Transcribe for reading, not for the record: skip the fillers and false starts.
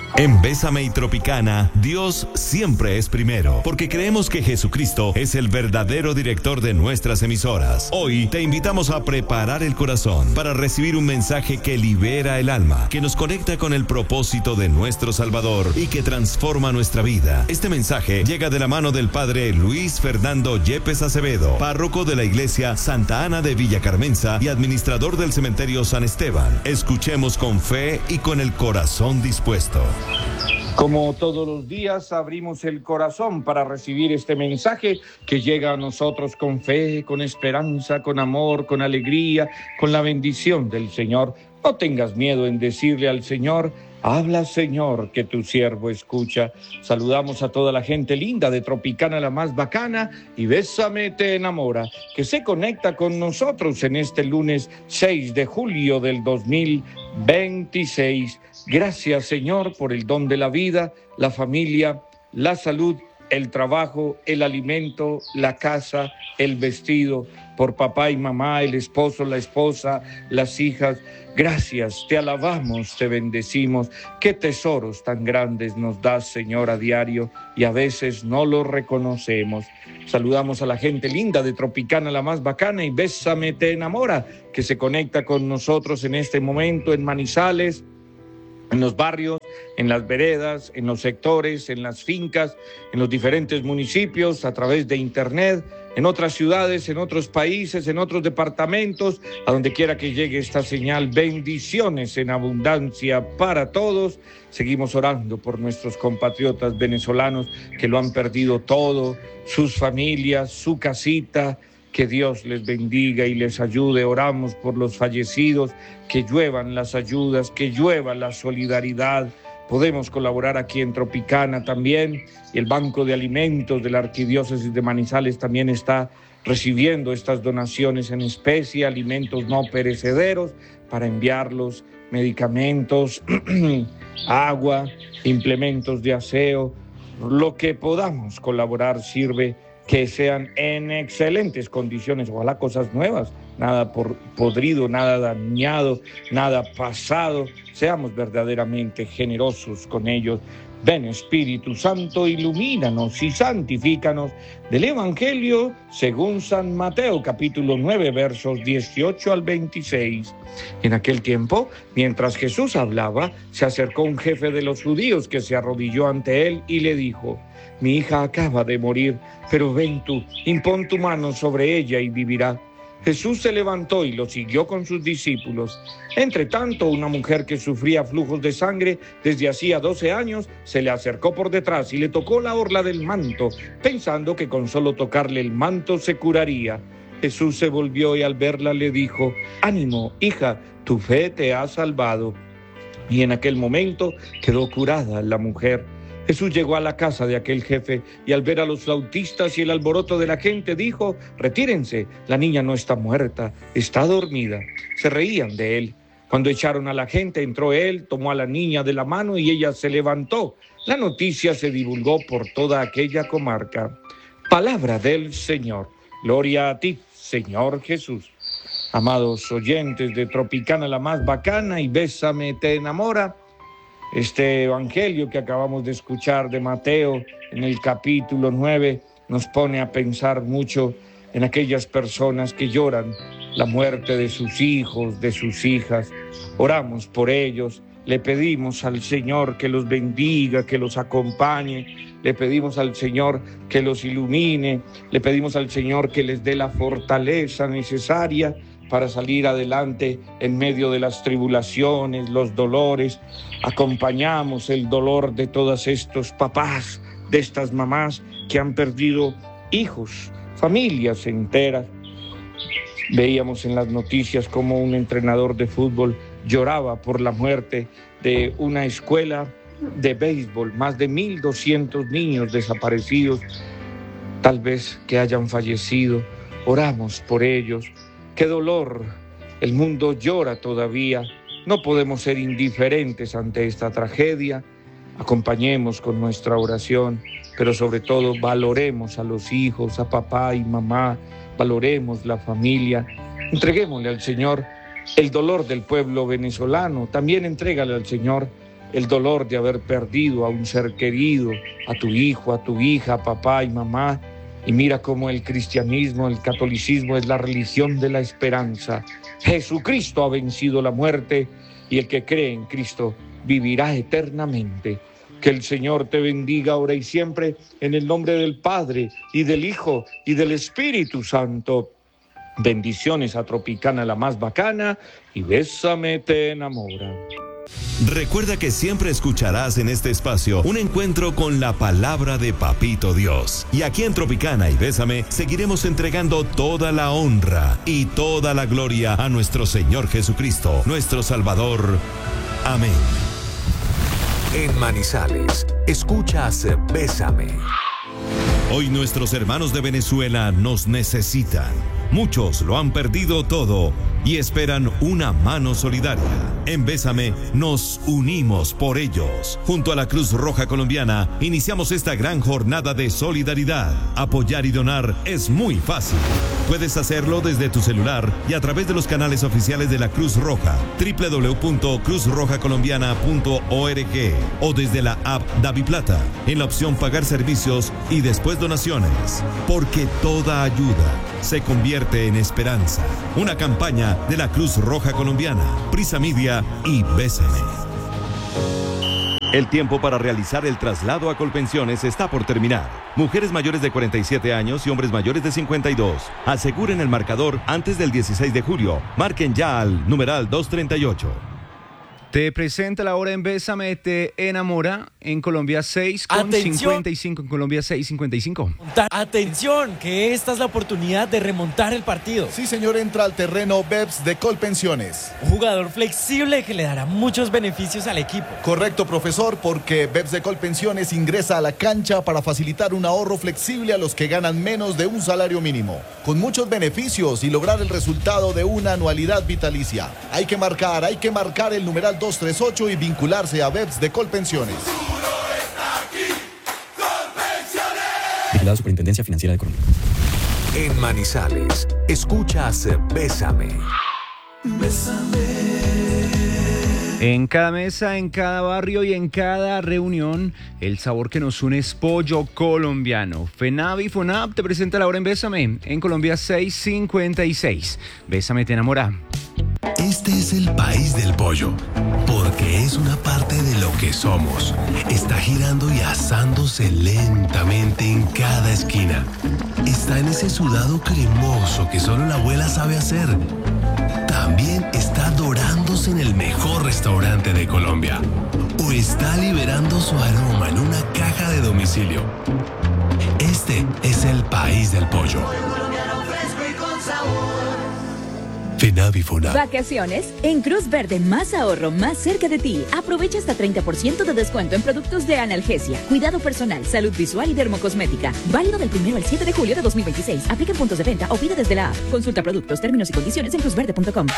En Bésame y Tropicana, Dios siempre es primero, porque creemos que Jesucristo es el verdadero director de nuestras emisoras. Hoy te invitamos a preparar el corazón para recibir un mensaje que libera el alma, que nos conecta con el propósito de nuestro Salvador y que transforma nuestra vida. Este mensaje llega de la mano del Padre Luis Fernando Yepes Acevedo, párroco de la Iglesia Santa Ana de Villa Carmenza y administrador del Cementerio San Esteban. Escuchemos con fe y con el corazón dispuesto. Como todos los días, abrimos el corazón para recibir este mensaje que llega a nosotros con fe, con esperanza, con amor, con alegría, con la bendición del Señor. No tengas miedo en decirle al Señor: habla, Señor, que tu siervo escucha. Saludamos a toda la gente linda de Tropicana, la más bacana, y Bésame te enamora, que se conecta con nosotros en este lunes 6 de julio del 2026. Gracias, Señor, por el don de la vida, la familia, la salud, el trabajo, el alimento, la casa, el vestido, por papá y mamá, el esposo, la esposa, las hijas. Gracias, te alabamos, te bendecimos. Qué tesoros tan grandes nos das, Señor, a diario, y a veces no los reconocemos. Saludamos a la gente linda de Tropicana, la más bacana, y Bésame te enamora, que se conecta con nosotros en este momento en Manizales, en los barrios, en las veredas, en los sectores, en las fincas, en los diferentes municipios, a través de internet, en otras ciudades, en otros países, en otros departamentos, a donde quiera que llegue esta señal. Bendiciones en abundancia para todos. Seguimos orando por nuestros compatriotas venezolanos que lo han perdido todo, sus familias, su casita. Que Dios les bendiga y les ayude. Oramos por los fallecidos, que lluevan las ayudas, que llueva la solidaridad. Podemos colaborar aquí en Tropicana también, y el Banco de Alimentos de la Arquidiócesis de Manizales también está recibiendo estas donaciones en especie, alimentos no perecederos, para enviarlos, medicamentos, agua, implementos de aseo. Lo que podamos colaborar sirve, que sean en excelentes condiciones, ojalá cosas nuevas, nada podrido, nada dañado, nada pasado. Seamos verdaderamente generosos con ellos. Ven, Espíritu Santo, ilumínanos y santifícanos. Del Evangelio según San Mateo, capítulo 9, versos 18 al 26. En aquel tiempo, mientras Jesús hablaba, se acercó un jefe de los judíos que se arrodilló ante él y le dijo: mi hija acaba de morir, pero ven tú, impón tu mano sobre ella y vivirá. Jesús se levantó y lo siguió con sus discípulos. Entre tanto, una mujer que sufría flujos de sangre desde hacía 12 años se le acercó por detrás y le tocó la orla del manto, pensando que con solo tocarle el manto se curaría. Jesús se volvió y al verla le dijo: ánimo, hija, tu fe te ha salvado. Y en aquel momento quedó curada la mujer. Jesús llegó a la casa de aquel jefe y al ver a los flautistas y el alboroto de la gente dijo: retírense, la niña no está muerta, está dormida. Se reían de él. Cuando echaron a la gente, entró él, tomó a la niña de la mano y ella se levantó. La noticia se divulgó por toda aquella comarca. Palabra del Señor. Gloria a ti, Señor Jesús. Amados oyentes de Tropicana, la más bacana, y Bésame te enamora, este evangelio que acabamos de escuchar de Mateo en el capítulo 9 nos pone a pensar mucho en aquellas personas que lloran la muerte de sus hijos, de sus hijas. Oramos por ellos, le pedimos al Señor que los bendiga, que los acompañe, le pedimos al Señor que los ilumine, le pedimos al Señor que les dé la fortaleza necesaria para salir adelante en medio de las tribulaciones, los dolores. Acompañamos el dolor de todos estos papás, de estas mamás que han perdido hijos, familias enteras. Veíamos en las noticias cómo un entrenador de fútbol lloraba por la muerte de una escuela de béisbol, más de 1,200 niños desaparecidos, tal vez que hayan fallecido. Oramos por ellos. ¡Qué dolor! El mundo llora todavía. No podemos ser indiferentes ante esta tragedia. Acompañemos con nuestra oración, pero sobre todo valoremos a los hijos, a papá y mamá, valoremos la familia. Entreguémosle al Señor el dolor del pueblo venezolano. También entrégale al Señor el dolor de haber perdido a un ser querido, a tu hijo, a tu hija, papá y mamá. Y mira cómo el cristianismo, el catolicismo es la religión de la esperanza. Jesucristo ha vencido la muerte y el que cree en Cristo vivirá eternamente. Que el Señor te bendiga ahora y siempre, en el nombre del Padre y del Hijo y del Espíritu Santo. Bendiciones a Tropicana, la más bacana, y Bésame te enamora. Recuerda que siempre escucharás en este espacio un encuentro con la palabra de Papito Dios. Y aquí en Tropicana y Bésame seguiremos entregando toda la honra y toda la gloria a nuestro Señor Jesucristo, nuestro Salvador. Amén. En Manizales, escuchas Bésame. Hoy nuestros hermanos de Venezuela nos necesitan. Muchos lo han perdido todo y esperan una mano solidaria. En Bésame nos unimos por ellos. Junto a la Cruz Roja Colombiana iniciamos esta gran jornada de solidaridad. Apoyar y donar es muy fácil. Puedes hacerlo desde tu celular y a través de los canales oficiales de la Cruz Roja, www.cruzrojacolombiana.org, o desde la app DaviPlata, en la opción Pagar servicios y después donaciones. Porque toda ayuda se convierte en esperanza. Una campaña de la Cruz Roja Colombiana, Prisa Media y Bésame. El tiempo para realizar el traslado a Colpensiones está por terminar. Mujeres mayores de 47 años y hombres mayores de 52. Aseguren el marcador antes del 16 de julio. Marquen ya al numeral 238. Te presenta la hora en Bésame te enamora en Colombia 6:55, en Colombia 6:55. Atención, que esta es la oportunidad de remontar el partido. Sí, señor, entra al terreno BEPS de Colpensiones. Un jugador flexible que le dará muchos beneficios al equipo. Correcto, profesor, porque BEPS de Colpensiones ingresa a la cancha para facilitar un ahorro flexible a los que ganan menos de un salario mínimo, con muchos beneficios y lograr el resultado de una anualidad vitalicia. Hay que marcar el numeral 238 y vincularse a BEPS de Colpensiones. Vigilado Superintendencia Financiera de Colombia. En Manizales, escuchas Bésame. En cada mesa, en cada barrio y en cada reunión, el sabor que nos une es pollo colombiano. FENAV y FONAP te presenta la hora en Bésame, en Colombia 6:56. Bésame te enamora. Este es el país del pollo, porque es una parte de lo que somos. Está girando y asándose lentamente en cada esquina. Está en ese sudado cremoso que solo la abuela sabe hacer. También está dorándose en el mejor restaurante de Colombia. O está liberando su aroma en una caja de domicilio. Este es el país del pollo. FENAV y FONAP. Vacaciones en Cruz Verde, más ahorro, más cerca de ti. Aprovecha hasta 30% de descuento en productos de analgesia, cuidado personal, salud visual y dermocosmética. Válido del 1 al 7 de julio de 2026. Aplica en puntos de venta o pide desde la app. Consulta productos, términos y condiciones en cruzverde.com.